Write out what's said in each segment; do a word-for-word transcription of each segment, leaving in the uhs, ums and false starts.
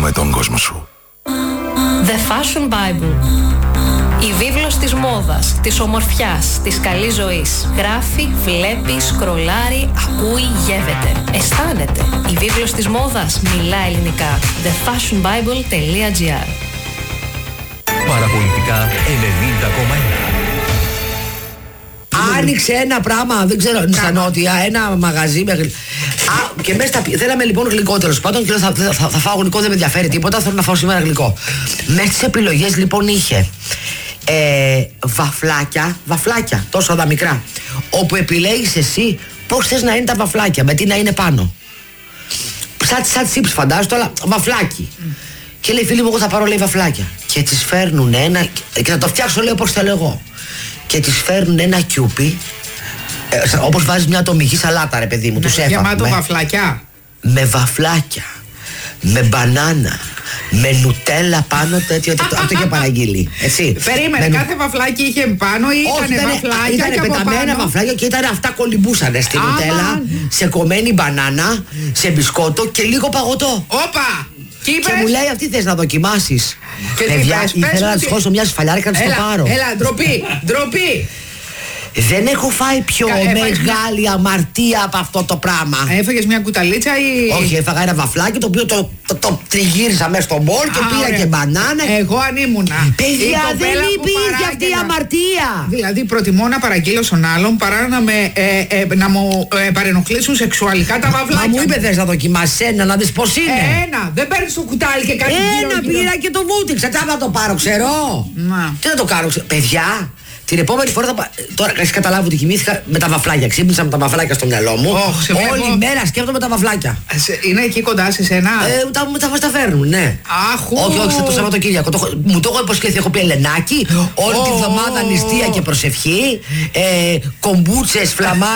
αλλάξουμε τον κόσμο σου. The Fashion Bible. Η βίβλος της μόδας, της ομορφιάς, της καλής ζωής. Γράφει, βλέπει, σκρολάρει, ακούει, γεύεται. Αισθάνεται. Η βίβλος της μόδας μιλά ελληνικά. the fashion bible τελεία gr. Παραπολιτικά ενενήντα κόμμα ένα. Άνοιξε ένα πράγμα, δεν ξέρω, στα νότια, ένα μαγαζί με γλυκό. Α, και μέσα στα. Θέλαμε λοιπόν γλυκό τέλος πάντων και λέω θα, θα, θα, θα φάω γλυκό, δεν με ενδιαφέρει τίποτα, θέλω να φάω σήμερα γλυκό. Μέσα στις επιλογές λοιπόν είχε ε, βαφλάκια, βαφλάκια, τόσο τα μικρά, όπου επιλέγεις εσύ πώς θες να είναι τα βαφλάκια, με τι να είναι πάνω. Σαν, σαν τσίπς φαντάζομαι, αλλά βαφλάκι. Mm. Και λέει φίλοι μου, εγώ θα πάρω λέει βαφλάκια. Και τις φέρνουν ένα, και θα το φτιάξω λέω πώς θέλω εγώ. Και τις φέρνουν ένα κιούπι, ε, όπως βάζεις μια ατομική σαλάτα ρε παιδί μου, τους έφαγα. Γεμάτο με βαφλάκια. Με βαφλάκια, με μπανάνα, με νουτέλα πάνω, τέτοιο, αυτό είχε παραγγείλει. Έτσι. Περίμενε, με... κάθε βαφλάκι είχε πάνω ή ήταν βαφλάκια? Ήταν πεταμένα πάνω... βαφλάκια και ήταν αυτά κολυμπούσανε στη νουτέλα, σε κομμένη μπανάνα, σε μπισκότο και λίγο παγωτό. Όπα! Και, και μου λέει αυτή θες να δοκιμάσεις. Παιδιά, ήθελα να της χώσω μια σφαλιάρικα να της το πάρω. Έλα, ντροπή, ντροπή. Δεν έχω φάει πιο Κα, μεγάλη μια... αμαρτία από αυτό το πράγμα. Έφαγες μια κουταλίτσα ή... Όχι, έφαγα ένα βαφλάκι το οποίο το, το, το τριγύρισα μέσα στο μπολ και πήρα ωραία. Και μπανάνα. Εγώ αν ήμουνα. Παιδιά, δεν υπήρχε αυτή η αμαρτία. Δηλαδή προτιμώ να παραγγείλω στον άλλον παρά να, με, ε, ε, να μου ε, παρενοχλήσουν σεξουαλικά τα βαφλάκια. Μα μου είπε θες να δοκιμάσεις ένα, να δεις πως είναι. Ένα, δεν παίρνεις το κουτάλι και κάτι γύρω. Ένα πήρα και το βούτυξα, τι να το πάρω, ξέρω. Τι να το κάνω, παιδιά. Την επόμενη φορά θα πα... Τώρα έχεις καταλάβει ότι κοιμήθηκα με τα βαφλάκια. Ξύπνησα με τα βαφλάκια στο μυαλό μου. Oh, όλη η μέρα σκέφτομαι τα βαφλάκια. Είναι εκεί κοντά σε σένα? Ε, τα, τα μας τα φέρνουν, ναι. Αχ, όχι, όχι, το Σαββατοκύριακο. Το, μου το έχω υποσχεθεί. Έχω πει Ελενάκι. Όλη oh, τη βδομάδα νηστεία και προσευχή. Ε, κομπούτσες, φλαμά.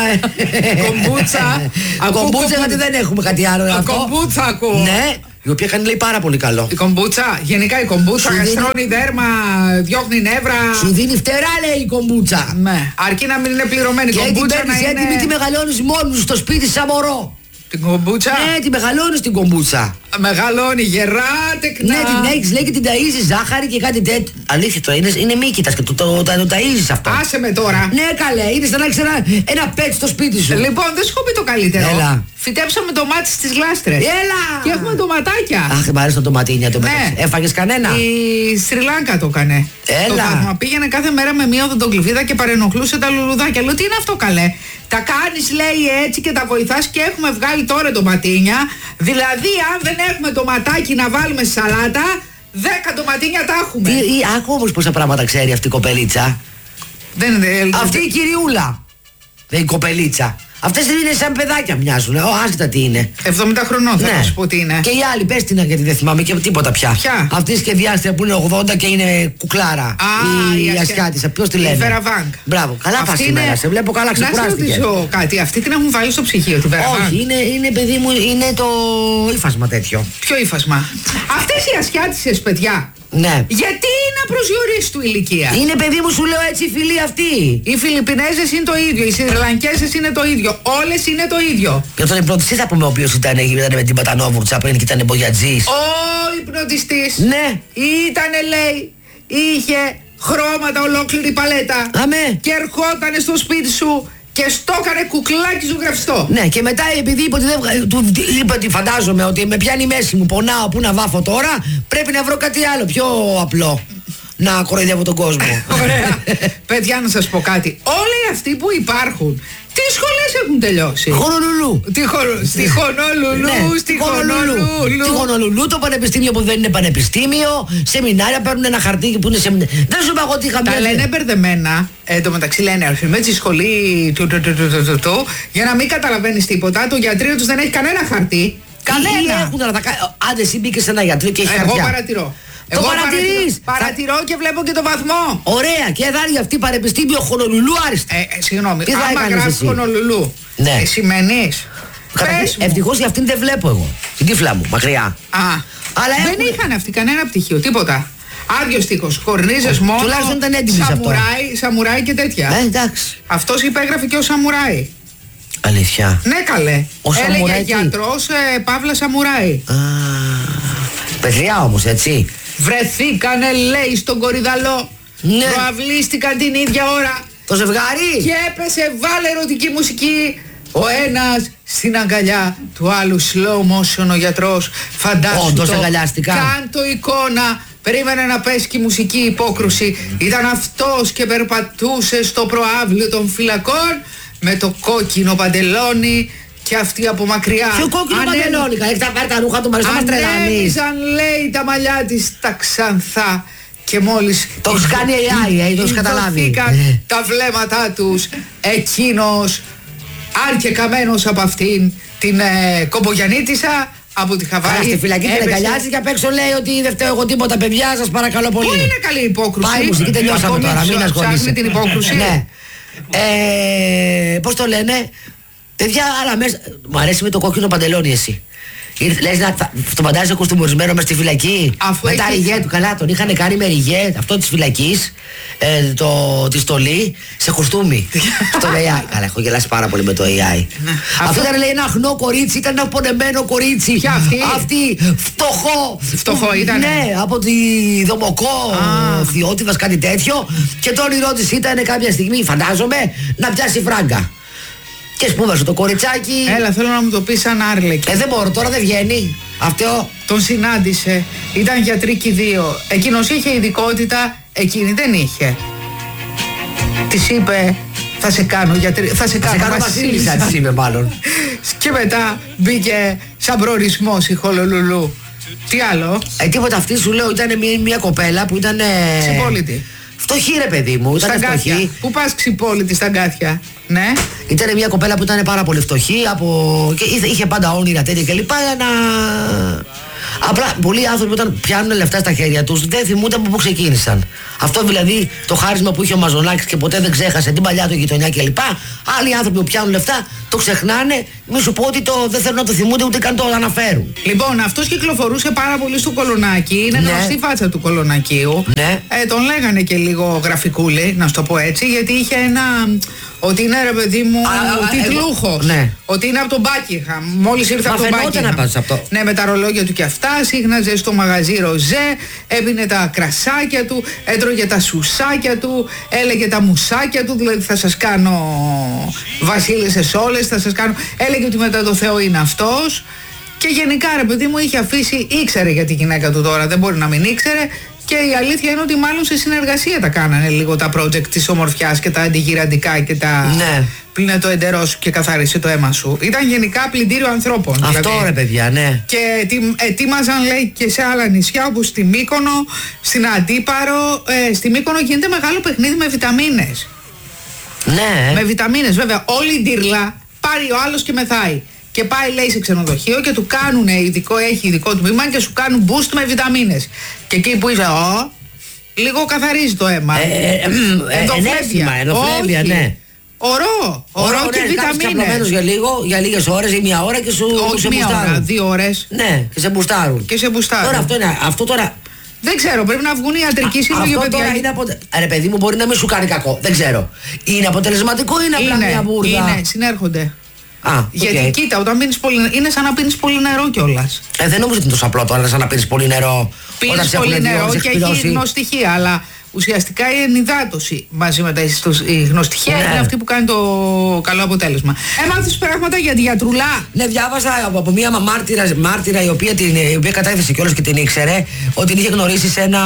Κομπούτσα. Κομπούτσα, γιατί δεν έχουμε κάτι άλλο. Κομπούτσα ακούω. Ναι. Η οποία κάνει λέει πάρα πολύ καλό. Η κομπούτσα, γενικά η κομπούτσα γαστρώνει δέρμα, διώχνει νεύρα. Σου δίνει φτερά λέει η κομπούτσα. Ναι. Αρκεί να μην είναι πληρωμένη η Και κομπούτσα. την παίρνεις έτοιμη, τη μεγαλώνεις μόνος σου στο σπίτι σαν μωρό. Την κομπούτσα. Ναι, τη μεγαλώνεις την κομπούτσα. Μεγαλώνει, γερά, τεκνά. Ναι, την έχεις, λέει και την ταΐζεις ζάχαρη και κάτι τέτοιο. Αλήθεια το είναι, είναι μύκητας και το, το, το, το ταΐζεις αυτό. Άσε με τώρα. Ναι, καλέ, είναι σαν να έχεις ένα, ένα πέτ στο σπίτι σου. Λοιπόν, δεν σου έχω πει το καλύτερο. Έλα. Φυτέψαμε το μάτι στις γλάστρες. Έλα! Και έχουμε ντοματάκια. Αχ, μ' αρέσει το ντοματίνια το ναι. Έφαγες κανένα? Η Σρι Λάνκα το έκανε. Έλα. Το πήγαινε κάθε μέρα με μία οδοντοκλυφίδα και παρενοχλούσε τα λουλουδάκια. Λέω τι είναι αυτό καλέ. Τα κάνεις λέει έτσι και τα βοηθάς και έχουμε βγάλει τώρα ντοματίνια. Δηλαδή αν δεν έχουμε ντοματάκι να βάλουμε σαλάτα, δέκα ντοματίνια τα έχουμε. Τι, άκου όμως πόσα πράγματα ξέρει αυτή η κοπελίτσα. Δεν είναι. Αυτή η κυριούλα. Δεν η κοπελίτσα. Αυτές δεν είναι σαν παιδάκια μοιάζουν. Ω, άστα τι είναι. εβδομήντα χρονών θα ναι. σου πω τι είναι. Και η άλλη, πες την γιατί δεν θυμάμαι και τίποτα πια. Ποια? Αυτή η σχεδιάστρια που είναι ογδόντα και είναι κουκλάρα. Α, η, η Ασιάτισσα. Ποιος τη λένε? Η Βέρα Βάνκ. Μπράβο, καλά πας σήμερα. Είναι... Σε βλέπω καλά, ξεκουράστηκε. Να σε ρωτήσω κάτι. Αυτή την έχουν βάλει στο ψυχείο, τη Βέρα Βάνκ. Όχι, είναι, είναι παιδί μου, είναι το ύφασμα τέτοιο. Ποιο ύφασμα? Αυτές οι Ασιάτισσες παιδιά. Ναι. Γιατί είναι απροσδιορίστου ηλικία? Είναι παιδί μου, σου λέω έτσι η φίλη αυτή. Οι Φιλιππινέζες είναι το ίδιο, οι Σριλανκέζες είναι το ίδιο. Όλες είναι το ίδιο. Και τον υπνοτιστή θα πούμε ο οποίος ήταν, ήταν με την Πατανόβουρτσα πριν και ήταν μπογιατζής. Ο υπνοτιστής. Ναι. Ήτανε λέει, είχε χρώματα ολόκληρη παλέτα. Αμέ. Και ερχότανε στο σπίτι σου και στο έκανε κουκλάκι ζωγραφιστό. Ναι, και μετά επειδή είπε ότι, δεν, του, είπε ότι φαντάζομαι ότι με πιάνει η μέση μου, πονάω, πού να βάφω τώρα, πρέπει να βρω κάτι άλλο πιο απλό. Να κοροϊδεύω τον κόσμο. Ωραία. Παιδιά, να σας πω κάτι. Όλοι αυτοί που υπάρχουν, τι σχολές έχουν τελειώσει? Χονολουλού. Τι χορο... Στη Χονολουλού, ναι, στη Χονολουλού. Στη Χονολουλού, το πανεπιστήμιο που δεν είναι πανεπιστήμιο, σεμινάρια παίρνουν ένα χαρτί που είναι σεμινάρια. Δεν σου είπα εγώ τι είχα πει. Τα λένε μπερδεμένα. Εν τω μεταξύ λένε με τη σχολή του, του, του, του, του, του, του, για να μην καταλαβαίνεις τίποτα. Το γιατρείο τους δεν έχει κανένα χαρτί. Κανένα. Έχουν να τα κάνουν. Άντε, εσύ μπήκες σε ένα γιατρείο και έχει χαρτιά. Εγώ παρατηρώ. Το παρατηρείς. Παρατηρώ θα... και βλέπω και το βαθμό. Ωραία, και θα είναι αυτή πανεπιστήμιο Χονολουλού άριστα. Ε, ε, συγγνώμη, τι άμα γράφει Χονολουλού, ναι. ε, σημαίνεις. Ευτυχώς για αυτήν δεν βλέπω εγώ. Την τύφλα μου, μακριά. Α, αλλά δεν έχουν... είχαν αυτοί κανένα πτυχίο, τίποτα. Άδειο τείχος, κορνίζες μόνο. Τουλάχιστον ήταν έντιμοι σε αυτό. Σαμουράι, σαμουράι και τέτοια. Ε, εντάξει. Αυτός υπέγραφε και ο σαμουράι. Αλήθεια. Ναι, καλέ. Ο έλεγε σαμουράι γιατρός, ε, Παύλα Σαμουράι. Α, Παιδιά όμως, έτσι. Βρεθήκανε, λέει, στον Κορυδαλό. Ναι. Προαυλίστηκαν την ίδια ώρα. Το ζευγάρι. Και έπεσε, βάλε ερωτική μουσική. Ο ένας στην αγκαλιά του άλλου, slow motion ο γιατρός. Φαντάσου. Όντως το, αγκαλιάστηκα. κάν το εικόνα. Περίμενε να πέσει και η μουσική υπόκρουση. Ήταν αυτός και περπατούσε στο προάβλιο των φυλακών με το κόκκινο παντελόνι και αυτή από μακριά. Ποιο κόκκινο Ανέ... παντελόνι, έχει τα πάρει τα ρούχα του Μαριστό μας τρελάνεις. Ανέμιζαν, λέει, τα μαλλιά της τα ξανθά. Και μόλις το έχεις κάνει έι άι, το έχεις καταλάβει. τα βλέμματά τους, εκείνος αν και καμένος από αυτήν την ε, κομπογιανίτισσα από τη Χαβάη. Άρα στη φυλακή την αγκαλιάζει και απ' έξω λέει ότι δεν φταίω εγώ τίποτα, παιδιά, σας παρακαλώ πολύ. Πού είναι καλή υπόκρουση. Πάει η μουσική, τελειώσαμε τώρα, μην ασχολείσαι. την υπόκρουση. Ναι. Ε, πώς το λένε, παιδιά, άλλα μέσα. Μου αρέσει με το κόκκινο παντελόνι εσύ. Λες να το φαντάζεσαι κοστούμορισμένο μες στη φυλακή. Αφού με έχει... τα ριγέ του, καλά, τον είχαν κάνει με ριγέ αυτό της φυλακής, ε, το, τη στολή, σε κοστούμι. Στο έι άι. Καλά, έχω γελάσει πάρα πολύ με το έι άι. Αυτό ήταν, λέει, ένα αχνό κορίτσι, ήταν ένα πονεμένο κορίτσι. Ποια αυτή? Αυτή, φτωχό. Φτωχό ήταν. Ναι, από τη Δομοκό, Θειότιδας, κάτι τέτοιο. Και το όνειρό της ήταν κάποια στιγμή, φαντάζομαι, να πιάσει φράγκα. Και σπούδασε το κοριτσάκι. Έλα, θέλω να μου το πει σαν Άρλεκη. Ε, δεν μπορώ, τώρα δεν βγαίνει. Αυτό. Τον συνάντησε. Ήταν γιατρική δύο. Εκείνος είχε ειδικότητα, εκείνη δεν είχε. Της είπε, θα σε κάνω γιατρή. Θα σε κάνω, κάνω βασίλισσα, της είπε μάλλον. Και μετά μπήκε σαν προορισμός η Χολολουλού. Τι άλλο. Ε, τίποτα, αυτή σου λέω ήταν μια, μια κοπέλα που ήταν. Ξυπόλυτη. Φτωχή, ρε παιδί μου, ήταν φτωχή. Πού πας ξυπόλυτη στα γκάθια, ναι. Ήταν μια κοπέλα που ήταν πάρα πολύ φτωχή από... και είχε πάντα όνειρα τέτοια κλπ. Να... Απλά πολλοί άνθρωποι όταν πιάνουν λεφτά στα χέρια τους δεν θυμούνται από πού ξεκίνησαν. Αυτό δηλαδή το χάρισμα που είχε ο Μαζονάκης και ποτέ δεν ξέχασε την παλιά του γειτονιά κλπ. Άλλοι άνθρωποι που πιάνουν λεφτά το ξεχνάνε. Μη σου πω ότι το, δεν θέλουν να το θυμούνται ούτε καν το αναφέρουν. Λοιπόν, αυτός κυκλοφορούσε πάρα πολύ στο Κολονάκι. Είναι ναι. γνωστή φάτσα του Κολονακίου. Ναι. Ε, τον λέγανε και λίγο γραφικούλη, να σου το πω έτσι, γιατί είχε ένα. Ότι είναι, ρε παιδί μου, τιτλούχος. Ναι. Ότι είναι από τον Buckingham. Μόλις ήρθε Μα από τον Buckingham. Ναι, με τα ρολόγια του κι αυτά. Σύχναζε στο μαγαζί ροζέ. Έπινε τα κρασάκια του. Έτρωγε τα σουσάκια του. Έλεγε τα μουσάκια του. Δηλαδή θα σας κάνω βασίλισσες όλες. Θα σας κάνω. Έλεγε ότι μετά το Θεό είναι αυτός. Και γενικά, ρε παιδί μου, είχε αφήσει. Ήξερε για τη γυναίκα του τώρα. Δεν μπορεί να μην ήξερε. Και η αλήθεια είναι ότι μάλλον σε συνεργασία τα κάνανε λίγο τα project της ομορφιάς και τα αντιγυραντικά και τα. Ναι. Πλύνε το εντερό σου και καθάρισε το αίμα σου. Ήταν γενικά πλυντήριο ανθρώπων. Αυτό δηλαδή. Ρε παιδιά, ναι. Και ετοίμαζαν, λέει, και σε άλλα νησιά όπως στη Μύκονο, στην Αντίπαρο. Ε, στη Μύκονο γίνεται μεγάλο παιχνίδι με βιταμίνες. Ναι. Με βιταμίνες, βέβαια. Όλη η ντύρλα πάρει ο άλλος και μεθάει. Και πάει, λέει, σε ξενοδοχείο και του κάνουν ειδικό, έχει ειδικό τμήμα και σου κάνουν boost με βιταμίνες. Και εκεί που είσαι, ο, λίγο καθαρίζει το αίμα. Ε, ε, ε, ενέφημα, ενοφλέβεια, ναι. Ωρό, ωρό και βιταμίνες. Για λίγο, για λίγες ώρες ή μια ώρα και σου όχι μία ώρα, δύο ώρες. Ναι, και σε μπουστάρουν. Και σε μπουστάρουν. Τώρα αυτό είναι, αυτό τώρα. Δεν ξέρω, πρέπει να βγουν οι ιατρικοί σύλλογοι. Αυτό τώρα είναι αποτε... Ρε παιδί μου, μπορεί να μην σου κάνει κακό. Δεν ξέρω. Είναι αποτελεσματικό ή είναι απλά μια μπουρδα? Είναι, συνέρχονται. Α, okay. Γιατί κοίτα, όταν πίνεις πολύ, είναι σαν να πίνεις πολύ νερό κιόλας. Ε, δεν νομίζω ότι είναι τόσο απλό τώρα, σαν να πίνεις πολύ νερό. Πίνεις πολύ νερό και έχει γνωστοιχεία, αλλά ουσιαστικά η ενυδάτωση μαζί με τα η γνωστοιχεία ναι. είναι αυτή που κάνει το καλό αποτέλεσμα. Έμαθες πράγματα για τη γιατρουλά? Ναι, διάβασα από μια μάρτυρα, μάρτυρα η οποία, την, η οποία κατέθεσε κιόλας και την ήξερε ότι την είχε γνωρίσει σε ένα,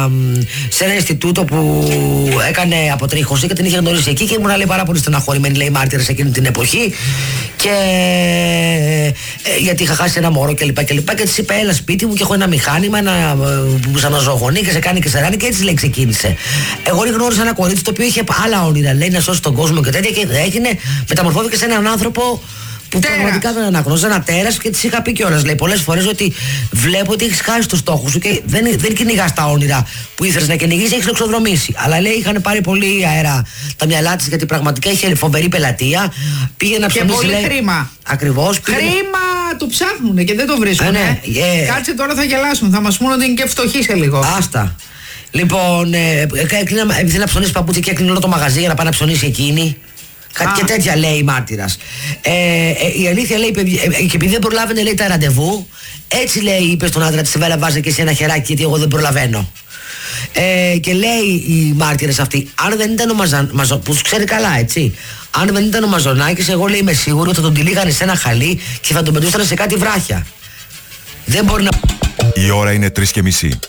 σε ένα Ινστιτούτο που έκανε αποτρίχωση και την είχε γνωρίσει εκεί και ήμουν, λέει, πάρα πολύ στεναχωρημένη, λέει, μάρτυρα σε εκείνη την εποχή. Και ε, γιατί είχα χάσει ένα μωρό κλπ. Και, και, και της είπε, έλα σπίτι μου και έχω ένα μηχάνημα ένα, που σαν να ζωγονεί και σε κάνει και σε ράνει, και έτσι, λέει, ξεκίνησε. Εγώ γνώρισα ένα κορίτσι το οποίο είχε άλλα όνειρα, λέει, να σώσει τον κόσμο και τέτοια, και έγινε, μεταμορφώθηκε σε έναν άνθρωπο που τέρας. Πραγματικά δεν αναγνώριζε, ένα τέρας, και της είχα πει κιόλας, λέει, πολλές φορές ότι βλέπω ότι έχεις χάσει το στόχο σου και δεν, δεν κυνηγάς τα όνειρα που ήθελες να κυνηγείς, έχεις εξοδρομήσει. Αλλά, λέει, είχαν πάρει πολύ αέρα τα μυαλά της, γιατί πραγματικά είχε φοβερή πελατεία. Πήγε να ψωνίσει. Και πολύ, λέει, χρήμα. Ακριβώς. Πήγε... Χρήμα το ψάχνουνε και δεν το βρίσκουν. Ναι, yeah. Κάτσε τώρα, θα γελάσουν, θα μας πούνε ότι είναι και φτωχοί σε λίγο. Άστα. Λοιπόν, ε, έκλεινα, ήθελε να ψωνίσει παπούτσια και έκλεινε όλο το μαγαζί για να πάει να ψωνίσει εκείνη. Κάτι και τέτοια λέει η μάρτυρας. Ε, ε, η αλήθεια λέει, ε, και επειδή δεν προλάβαινε λέει τα ραντεβού, έτσι λέει, είπε στον άντρα της, Βέλα, βάζε και εσύ ένα χεράκι, γιατί εγώ δεν προλαβαίνω. Ε, και λέει οι μάρτυρες αυτοί, αν δεν ήταν ο Μαζαν, Μαζο, που τους ξέρει καλά, έτσι, αν δεν ήταν ο Μαζονάκης, εγώ λέει είμαι σίγουρο ότι θα τον τυλίγανε σε ένα χαλί και θα τον πετούσαν σε κάτι βράχια. Δεν μπορεί να... Η ώρα είναι τρεις και μισή.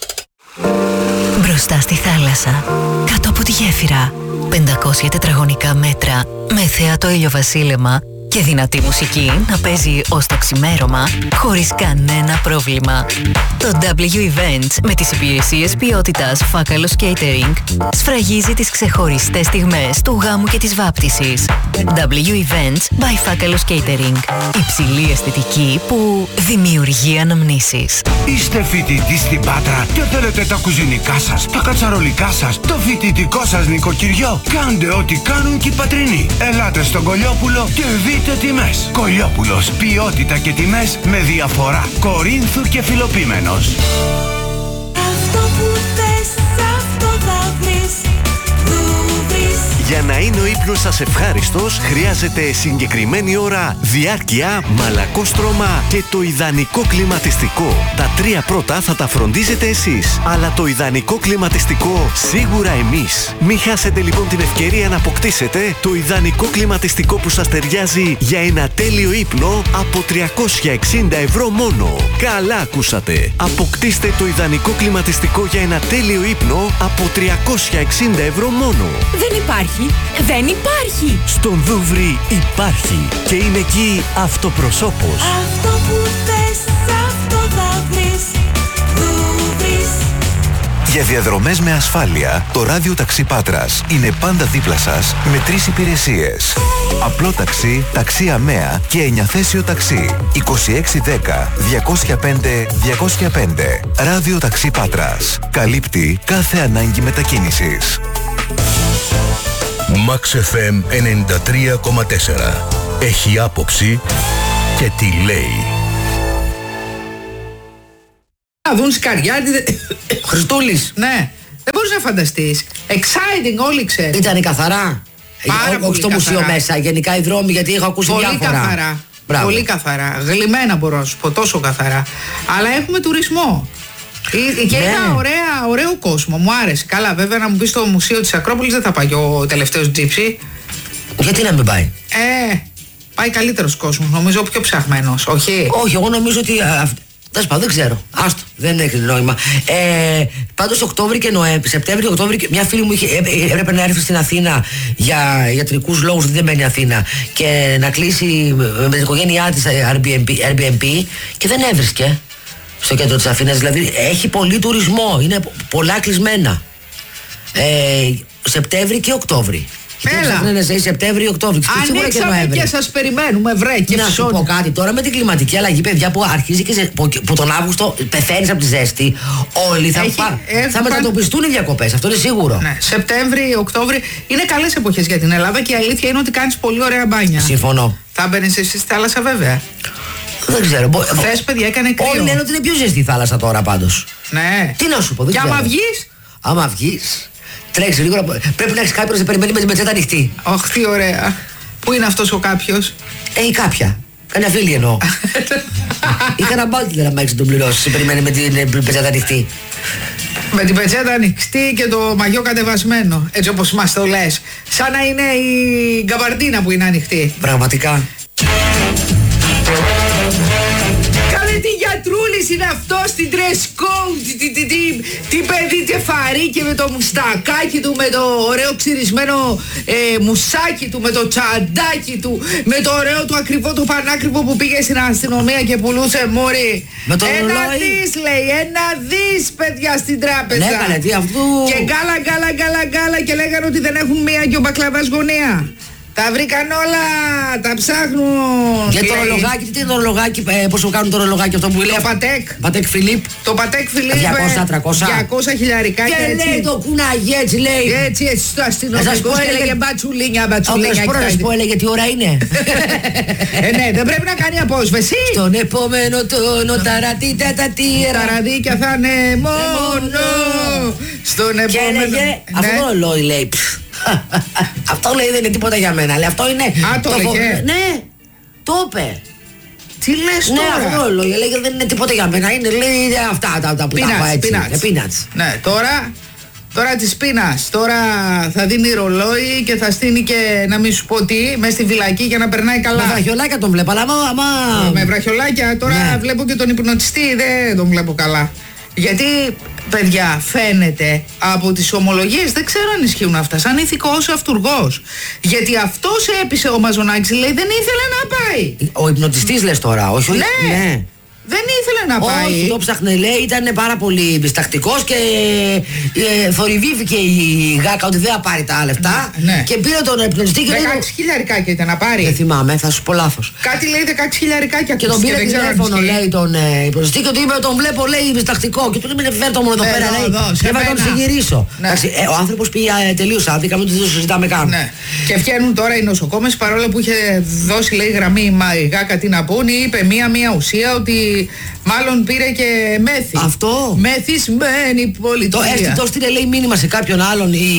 Μπροστά στη θάλασσα, κάτω από τη γέφυρα, πεντακόσια τετραγωνικά μέτρα, με θέατο ηλιοβασίλεμα και δυνατή μουσική να παίζει ως το ξημέρωμα, χωρίς κανένα πρόβλημα. Το ντάμπλιου Events με τις υπηρεσίες ποιότητας Φάκαλος Catering σφραγίζει τις ξεχωριστές στιγμές του γάμου και της βάπτισης. ντάμπλιου Events by Φάκαλος Catering. Υψηλή αισθητική που δημιουργεί αναμνήσεις. Είστε φοιτητή στην Πάτρα και θέλετε τα κουζινικά σας, τα κατσαρολικά σας, το φοιτητικό σας νοικοκυριό. Κάντε ό,τι κάνουν και οι πατρινοί. Ελάτε στον Κολιόπουλο και δείτε τιμές. Κολιόπουλος, ποιότητα και τιμές με διαφορά. Κορίνθου και Φιλοπίμενος. Αυτό που θες, αυτό θα βρεις. Δούβρις. Για να είναι ο ύπνος σας ευχάριστος, χρειάζεται συγκεκριμένη ώρα, διάρκεια, μαλακό στρώμα και το ιδανικό κλιματιστικό. Τα τρία πρώτα θα τα φροντίζετε εσείς, αλλά το ιδανικό κλιματιστικό σίγουρα εμείς. Μην χάσετε λοιπόν την ευκαιρία να αποκτήσετε το ιδανικό κλιματιστικό που σας ταιριάζει για ένα τέλειο ύπνο από τριακόσια εξήντα ευρώ μόνο. Καλά ακούσατε! Αποκτήστε το ιδανικό κλιματιστικό για ένα τέλειο ύπνο από τριακόσια εξήντα ευρώ μόνο. Δεν υπάρχει. Δεν υπάρχει. Στον Δούβρι υπάρχει και είναι εκεί αυτοπροσώπος. Αυτό που θες, αυτό θα βρεις. Δούβρις. Για διαδρομές με ασφάλεια, το ράδιο ταξί Πάτρας είναι πάντα δίπλα σας με τρεις υπηρεσίες. Απλό ταξί, ταξί ΑΜΕΑ και εννιαθέσιο ταξί. είκοσι έξι δέκα διακόσια πέντε διακόσια πέντε. Ράδιο ταξί Πάτρας. Καλύπτει κάθε ανάγκη μετακίνησης. Max εφ εμ ενενήντα τρία κόμμα τέσσερα. Έχει άποψη και τι λέει. Να δουν Σκαριάτη. Χριστούλης. Ναι, δεν μπορείς να φανταστείς. Exciting, όλοι ξέρουν. Ήτανε καθαρά. Πάρα Όχι πολύ στο καθαρά. μουσείο μέσα, γενικά οι δρόμοι, γιατί έχω ακούσει Πολύ διάφορα. καθαρά. Μπράβο. Πολύ καθαρά. Γλυμμένα μπορώ να σου πω, τόσο καθαρά. Αλλά έχουμε τουρισμό. Ε, Και Ναι. είδα ωραία, ωραίο κόσμο. Μου άρεσε. Καλά, βέβαια να μου πει στο μουσείο της Ακρόπολης δεν θα πάει ο τελευταίος τζίψι. Γιατί να μην πάει. Ε, πάει καλύτερος κόσμος. Νομίζω πιο ψαχμένος. Όχι. Όχι, εγώ νομίζω ότι. Δεν σπάω, δεν ξέρω. Άστο, δεν έχει νόημα. Ε, Πάντως Οκτώβρη και Νοέμβρη, Σεπτέμβρη, Οκτώβρη, και μια φίλη μου είχε, έ, έπρεπε να έρθει στην Αθήνα για ιατρικούς λόγους, δεν μένει Αθήνα, και να κλείσει με την οικογένειά της Airbnb, Airbnb και δεν έβρισκε στο κέντρο της Αθήνας. Δηλαδή έχει πολύ τουρισμό, είναι πολλά κλεισμένα. Ε, Σεπτέμβρη και Οκτώβρη. Έλα. Να ζήσει Σεπτέμβριο, Οκτώβριο. Ανοίξαμε και, και σας περιμένουμε, βρε. Και να σου πω κάτι τώρα με την κλιματική αλλαγή, παιδιά, που αρχίζει και σε, που, που τον Αύγουστο πεθαίνεις από τη ζέστη. Όλοι θα, Έχει, πά, έχει, θα πά... μετατοπιστούν οι διακοπές. Αυτό είναι σίγουρο. Ναι, Σεπτέμβρη, Οκτώβρη είναι καλές εποχές για την Ελλάδα και η αλήθεια είναι ότι κάνεις πολύ ωραία μπάνια. Συμφωνώ. Θα μπαίνεις εσύ στη θάλασσα, βέβαια. Δεν ξέρω. Χθες, παιδιά, έκανε κρύο. Όλοι λένε ότι είναι πιο ζεστή η θάλασσα τώρα πάντως. Ναι. Τι να σου πω, δεν και ξέρω. άμα βγεις. Άμα βγεις. Τρέξει λίγο. Πρέπει να έχει κάποιο να σε περιμένει με την πετσέτα ανοιχτή. Αχ, τι ωραία. Πού είναι αυτός ο κάποιος? Ε, ή κάποια. Καμιά φίλη εννοώ. Είχα ένα μπάλτι να μ' τον πληρώσει. Σε περιμένει με την πετσέτα ανοιχτή. Με την πετσέτα ανοιχτή και το μαγιό κατεβασμένο. Έτσι όπως μας το λες. Σαν να είναι η γκαμπαρντίνα που είναι ανοιχτή. Πραγματικά. Καλέ, τι γιατρούλης είναι αυτό στην dress code, τι, τι, τι, τι παιδί τεφαρί και με το μουστακάκι του, με το ωραίο ξυρισμένο ε, μουσάκι του, με το τσαντάκι του, με το ωραίο του ακριβό, το πανάκριβο που πήγε στην αστυνομία και πουλούσε μόρι. Με το ένα ρολόι. δις λέει, ένα δις παιδιά στην τράπεζα. Ναι, καλέ, τι αυτού. Και γκάλα, γκάλα, γκάλα, γκάλα και λέγανε ότι δεν έχουν μία και ο μπακλαβάς γωνία. Τα βρήκαν όλα, τα ψάχνουν. Για το ρολογάκι, τι είναι το ρολογάκι, ε, πόσο κάνουν το ρολογάκι αυτό που λέει. Το Πατέκ. Πατέκ Φιλίπ. Το Πατέκ Φιλίπ. διακόσια τριακόσια. διακόσια χιλιαρικά Και έτσι. λέει το κουνάγι, έτσι λέει. Έτσι, έτσι στο αστυνομικό. Να σας πω, Και έλεγε- έλεγε μπατσουλίνια, Ο μπατσουλίνια. Κασπόρας, να σου πω, έλεγε τι ώρα είναι. Ε, ναι, δεν πρέπει να κάνει απόσβεση. Στον επόμενο τόνο, ταρατή, τα τα Τα τύρα. ραδίκια θα είναι μόνο. Στον Και επόμενο. έλεγε, αυτό Ναι. το ρολόι λέει. πφ, Αυτό λέει δεν είναι τίποτα για μένα. Λέει, αυτό είναι. Α, το έλεγε. Ναι, το είπε. Τι λες ναι, τώρα? Ναι, αυτό λέει, λέει δεν είναι τίποτα για μένα. Είναι λέει αυτά τα, τα που Peanuts, τα έχω έτσι. peanuts. Peanuts. Ναι, τώρα, τώρα της πείνας. Τώρα θα δίνει ρολόι και θα στείνει και να μην σου πω τι, μες στη φυλακή για να περνάει καλά. Με βραχιολάκια τον βλέπω, αλλά άμα... Με βραχιολάκια, τώρα ναι. Βλέπω και τον υπνοτιστή, δεν τον βλέπω καλά. Γιατί, παιδιά, φαίνεται από τις ομολογίες, δεν ξέρω αν ισχύουν αυτά, σαν ηθικός αυτουργός. Γιατί αυτός έπεισε ο Μαζονάκης, λέει, δεν ήθελε να πάει. Ο υπνοτιστής λες τώρα, όχι? Ναι. ναι. Δεν ήθελε να πάει. Όχι, το ψάχνε, λέει, ήταν πάρα πολύ πιστακτικός και ε, θορυβήθηκε η γάκα ότι δεν θα πάρει τα λεφτά. Ναι. Και πήρε τον υπνοτιστή και δεκαέξι χιλιαρικάκια ήταν να πάρει. Δεν θυμάμαι, θα σου πω λάθος. Κάτι λέει δεκαέξι χιλιαρικάκια και τον πήρε τηλέφωνο, λέει, τον ε, υπνοτιστή και του είπε, τον βλέπω, λέει, πιστακτικό. Και του είπε, φέρ' το μόνο εδώ πέρα, λέει, και θα τον συγκυρίσω. Ναι. Ε, ο άνθρωπος πήγε ε, τελείως άδικα, μην το συζητάμε καν. Ναι. Και βγαίνουν τώρα οι νοσοκόμες, παρόλο που είχε δώσει, λέει, γραμμή η γάκα τι να πούνε, είπε μία-μία ουσία ότι. Μάλλον πήρε και μέθη. Αυτό. Μεθυσμένη πολιτεία. Το έστει, το στείλε, λέει, μήνυμα σε κάποιον άλλον η,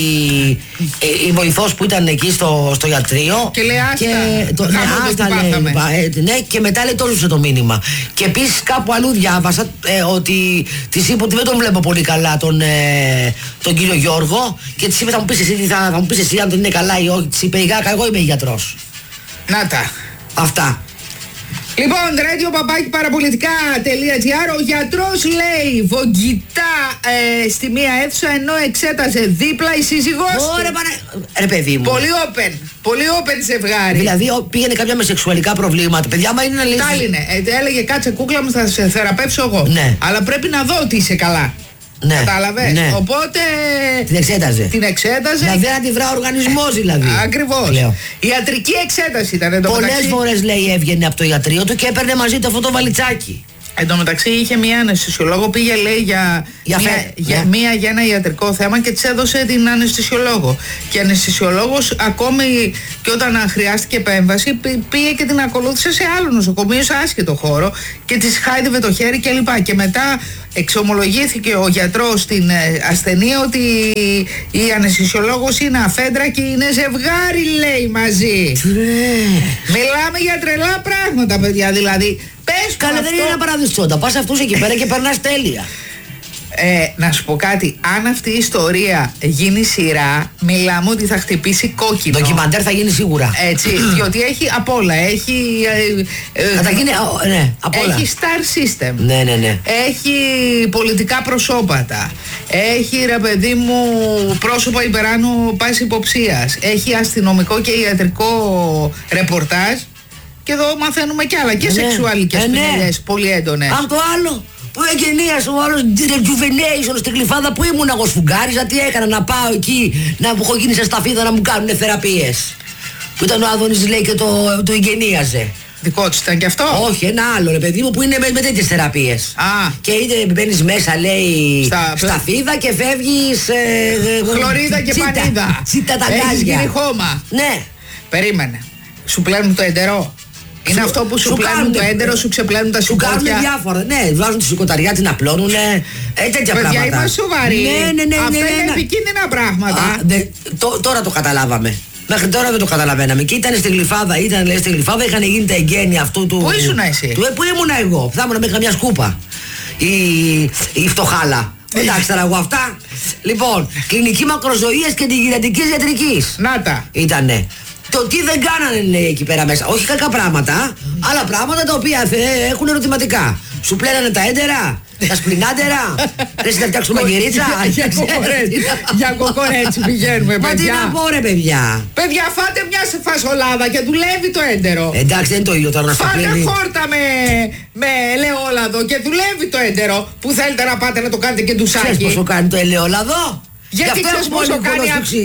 η, η βοηθός που ήταν εκεί στο, στο ιατρείο. Και λέει άστα. Και, το, ναι, άστα λέει, ε, ναι, και μετά λέει το έζησε το μήνυμα. Και επίσης κάπου αλλού διάβασα ε, ότι της είπε ότι δεν τον βλέπω πολύ καλά τον, ε, τον κύριο Γιώργο. Και της είπε θα μου πεις εσύ, θα, θα μου πεις εσύ αν δεν είναι καλά ή όχι. Της είπε η γάκα, εγώ είμαι γιατρός. Να τα. Αυτά. Λοιπόν, radio παπάκι παραπολιτικά.gr. Ο γιατρός λέει βογγητά ε, στη μία αίθουσα ενώ εξέτασε δίπλα η σύζυγός του. Ωραία, παρα... Ρε παιδί μου. Πολύ open. Πολύ open ζευγάρι. Δηλαδή πήγαινε κάποια με σεξουαλικά προβλήματα. Παιδιά, μα είναι να λέει. Τάλινε. Ε, έλεγε κάτσε κούκλα μου, θα σε θεραπεύσω εγώ. Ναι. Αλλά πρέπει να δω ότι είσαι καλά. Ναι. Κατάλαβες. Ναι. Οπότε. Την εξέταζε. Την εξέταζε. Δηλαδή να τη βρά οργανισμός δηλαδή. Ακριβώς. Ιατρική εξέταση ήταν το πολλές φορές λέει έβγαινε από το ιατρείο του και έπαιρνε μαζί του αυτό το βαλιτσάκι. Εν τω μεταξύ είχε μία αναισθησιολόγο, πήγε λέει για, για, μία, φε... για, ναι. μία, για ένα ιατρικό θέμα και της έδωσε την αναισθησιολόγο. Και η αναισθησιολόγος ακόμη και όταν χρειάστηκε επέμβαση πήγε και την ακολούθησε σε άλλο νοσοκομείο, σε άσχετο χώρο και της χάιδευε το χέρι κλπ. Και, και μετά εξομολογήθηκε ο γιατρός στην ασθενή ότι η αναισθησιολόγος είναι αφέντρα και είναι ζευγάρι λέει μαζί. Μιλάμε για τρελά πράγματα παιδιά δηλαδή. Πες καλά δεν αυτό... είναι ένα παραδεισόντα. Πας αυτούς εκεί πέρα και περνάς τέλεια. Ε, να σου πω κάτι, αν αυτή η ιστορία γίνει σειρά, μιλάμε ότι θα χτυπήσει κόκκινο. Ντοκιμαντέρ θα γίνει σίγουρα. Έτσι, διότι έχει απ' όλα. Έχει. Ε, ε, θα τα γίνει, ναι, απ' όλα. Έχει star system. Ναι, ναι, ναι. Έχει πολιτικά προσώπατα. Έχει ρε παιδί μου πρόσωπα υπεράνω πάση υποψίας. Έχει αστυνομικό και ιατρικό ρεπορτάζ. Και εδώ μαθαίνουμε κι άλλα. Και ναι, σεξουαλικές ναι, ποινές ναι. πολύ έντονες. Αν το άλλο. Που εγγενίασε ο άλλος rejuvenation στην Γλυφάδα που ήμουν εγώ σφουγγάριζα, τι έκανα να πάω εκεί να μου έχω γίνει σε σταφίδα να μου κάνουν θεραπείες. Που ήταν ο Άδωνης λέει και το, το εγγενίαζε. Δικό της ήταν και αυτό. Όχι, ένα άλλο ρε παιδί μου που είναι με, με τέτοιες θεραπείες. Α. Και είτε μπαίνεις μέσα λέει Στα... σταφίδα και φεύγεις ε, χλωρίδα και τσίτα, πανίδα. Τσίτα τα έχεις γκάζια. γίνει χώμα. Ναι. Περίμενε. Σου πλένουν το εντερό. Είναι σου, αυτό που σου, σου πλένουν κάνουν, το έντερο, σου ξεπλένουν τα σηκώτια. Σου κάνουν διάφορα. Ναι, βάζουν τη σηκωταριά, την απλώνουν. Ε, τέτοια παιδιά, πράγματα. Είμαστε σοβαροί. Ναι, ναι, ναι. Αυτά ναι, ναι, είναι ναι. επικίνδυνα πράγματα. Α, δε, το, τώρα το καταλάβαμε. Μέχρι τώρα δεν το καταλαβαίναμε. Και ήταν στη Γλυφάδα, ήταν λέει, στη Γλυφάδα, είχαν γίνει τα εγγένεια αυτού του. Πού ήσουν εσύ? Του, ε, πού ήμουν εγώ. Θα ήμουν μέχρι καμιά σκούπα. Η, η φτωχάλα. Εντάξει, τώρα εγώ αυτά. Λοιπόν, κλινική μακροζωίας και αντιγυνατικής ιατρικής. Να τα. Ήτανε. Το τι δεν κάνανε λέει, εκεί πέρα μέσα. Όχι κακά πράγματα, αλλά πράγματα τα οποία ε, έχουν ερωτηματικά. Σου πλένανε τα έντερα, τα σπλινάτερα. Δεν θα φτιάξουμε μαγειρίτσα. Για κοκορέτσι πηγαίνουμε, παιδιά. Μα τι να πω, ρε παιδιά. Παιδιά, φάτε μια σε φασολάδα και δουλεύει το έντερο. Εντάξει, δεν είναι το ίδιο τώρα να σου φάτε πλένει. χόρτα με, με ελαιόλαδο και δουλεύει το έντερο. Που θέλετε να πάτε να το κάνετε και ντουσάκι. Ξέρεις πόσο κάνει το ελαιόλαδο? Γιατί ξέρεις πόσο κάνει.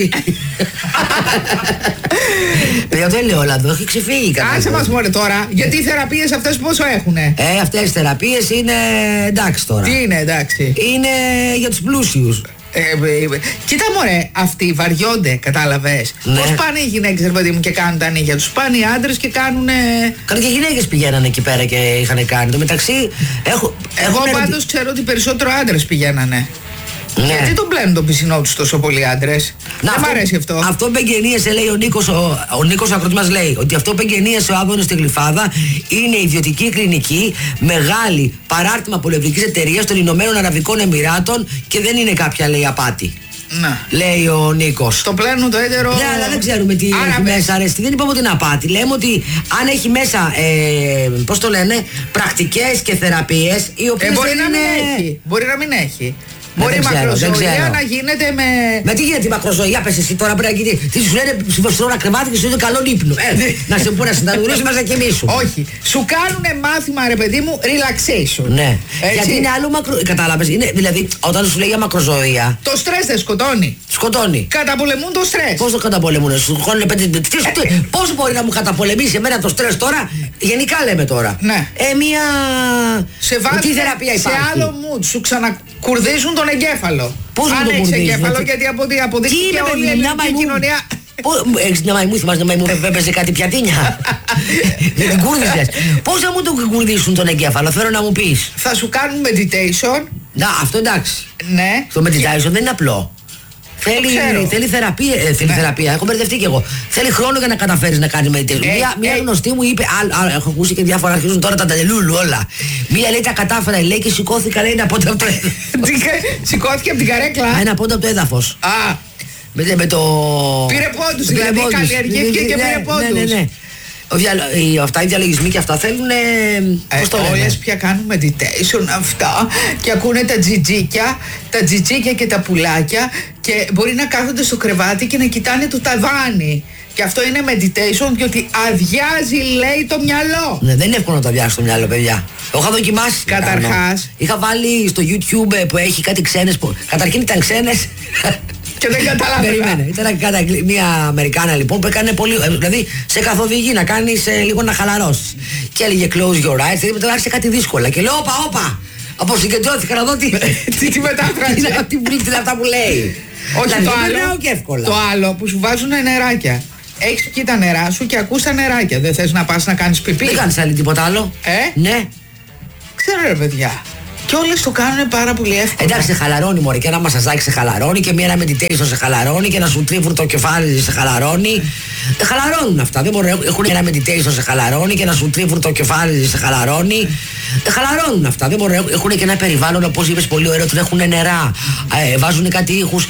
Παιδιά, το ελαιόλαδο έχει ξεφύγει. Άσε μας μωρέ τώρα. Γιατί οι θεραπείες αυτές πόσο έχουνε? Ε, αυτές οι θεραπείες είναι εντάξει τώρα. Τι είναι εντάξει? Είναι για τους πλούσιους. Ε, ε, ε, κοίτα μωρέ, αυτοί βαριώνται, κατάλαβες. Ναι. Πώς πάνε οι γυναίκες, ρε παιδί μου, και κάνουν τα νύχια τους? Πάνε οι άντρες και κάνουν. Κάνει και οι γυναίκες πηγαίνανε εκεί πέρα και είχαν κάνει. Το μεταξύ. Έχω, Εγώ έχω πάντως ξέρω ότι περισσότερο άντρες πηγαίνανε. Ναι. Γιατί τον πλένουν τον πισινό του τόσο πολλοί άντρες? Δεν μ' αρέσει αυτό. Αυτό που εγγενίασε, λέει ο Νίκος, ο, ο Νίκος Ακροτής μας λέει ότι αυτό που εγγενίασε ο Άδωνης στη Γλυφάδα είναι ιδιωτική κλινική, μεγάλη παράρτημα πολευλικής εταιρείας των Ηνωμένων Αραβικών Εμιράτων και δεν είναι κάποια, λέει, απάτη. Να. Λέει ο Νίκος. Το πλένουν το έτερο. Ναι, αλλά δεν ξέρουμε τι έχει μέσα, αρέστη. Δεν είπαμε ότι είναι απάτη. Λέμε ότι αν έχει μέσα, ε, πώς το λένε, πρακτικές και θεραπείες, οι οποίες ε, μπορεί δεν να είναι... μην έχει. Μπορεί να μην έχει. Ναι, μπορεί η μακροζωία να γίνεται με. Με τι γίνεται η μακροζωία, πες εσύ τώρα πρέπει να γίνει. Τι σου λένε στην ώρα κρεβάτι και σου λένε καλό ύπνο. Ε, να σε πούνε να συνταγουρίσει μας να κοιμήσουν. Όχι. Σου κάνουνε μάθημα, ρε παιδί μου, relaxation. Ναι. Έτσι. Γιατί είναι άλλο μακρο. Κατάλαβες. Είναι, δηλαδή, όταν σου λέει για μακροζωία. Το στρες δεν σκοτώνει. Σκοτώνει. Καταπολεμούν το στρες. Πώς το καταπολεμούν, σου χώνουν πέντε. Πώς μπορεί να μου καταπολεμήσει εμένα το στρες τώρα, γενικά λέμε τώρα. Ναι. Ε, μία. Σε βάζουν τι θεραπεία σε υπάρχει. άλλο mood. Σου ξανακουρδίζουν τον εγκέφαλο. Πώς αν μου το έχεις κουρδίζουν, εγκέφαλο, έτσι. γιατί απο- αποδείχθηκε όλη η ελληνική κοινωνία. Έχεις μια μαϊμού, θυμάσαι μια μαϊμού που έπαιζε κάτι πιατίνια. Δεν την κούρδισες. Πώς θα μου τον κουρδίσουν τον εγκέφαλο, θέλω να μου πεις. Θα σου κάνουν meditation. Να, αυτό εντάξει. Ναι. Το meditation δεν είναι απλό. Θέλει, θέλει θεραπεία. Ε, θέλει Ναι. θεραπεία. Έχω μπερδευτεί κι εγώ. Θέλει χρόνο για να καταφέρει να κάνει meditation. Ε, μία, μία ε, γνωστή μου είπε. Α, α, έχω ακούσει και διάφορα, αρχίζουν τώρα τα τελούλου όλα. Μία λέει τα κατάφερα, λέει και σηκώθηκα, λέει ένα πόντα από το έδαφος. Σηκώθηκε από την καρέκλα. Ένα πόντα από το έδαφος. Α, Με, με το. πήρε πόντους, Πήρε δηλαδή πόντους. καλλιεργήθηκε και Ναι, πήρε ναι, πόντους. Ναι, ναι, ναι. Ο διαλο... οι, αυτά οι διαλογισμοί και αυτά θέλουν. Ε, πώς το λένε. Όλες πια κάνουν meditation αυτά και ακούνε τα τζιτζίκια, τα τζιτζίκια και τα πουλάκια και μπορεί να κάθονται στο κρεβάτι και να κοιτάνε το ταβάνι. Και αυτό είναι meditation διότι αδειάζει, λέει, το μυαλό. Ναι, δεν είναι εύκολο να το αδειάσει το μυαλό, παιδιά. Το είχα δοκιμάσει. να Καταρχάς. κάνω. Είχα βάλει στο YouTube ε, που έχει κάτι ξένες. Που... Καταρχήν ήταν ξένες. Και δεν καταλάβαινα. Περίμενε. Ήταν κάτι, μια Αμερικάνα λοιπόν που έκανε πολύ. ε, Δηλαδή σε καθοδηγεί να κάνει λίγο να χαλαρώσει. Και έλεγε close your eyes. Δηλαδή τώρα άρχισε κάτι δύσκολα. Και λέω, όπα, όπα. Αποσυγκεντρώθηκα να δω τι. Τι τη μετάφρασε. Τι βρίσκει αυτά που λέει. Όχι, Δηλαδή, το δεν λέω άλλο, και εύκολα. το άλλο που σου βάζουν νεράκια. Έχεις πιει τα νερά σου και ακούς τα νεράκια. Δεν θες να πας να κάνεις πιπί? Δεν κάνεις άλλη τίποτα άλλο. Ε? Ναι. Ξέρω, ρε παιδιά. Και όλες το κάνουν πάρα πολύ εύκολα. Εντάξει, σε χαλαρώνει μωρέ, και ένα μασαζάκι σε χαλαρώνει και μια ένα meditation σε χαλαρώνει και ένα σου τρίβουν το κεφάλι σε χαλαρώνει. Ε, χαλαρώνουν αυτά. Δεν μπορούν, έχουν ένα meditation σε χαλαρώνει και ένα σου τρίβουν το κεφάλι σε χαλαρώνει. Ε, χαλαρώνουν αυτά. Δεν μπορούν, έχουν και ένα περιβάλλον, όπως είπες πολύ ωραίο, τρέχουν νερά. Ε, βάζουν κάτι ήχους